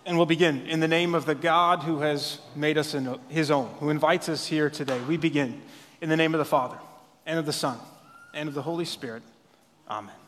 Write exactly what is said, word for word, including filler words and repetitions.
And we'll begin in the name of the God who has made us his own, who invites us here today. We begin in the name of the Father, and of the Son, and of the Holy Spirit. Amen.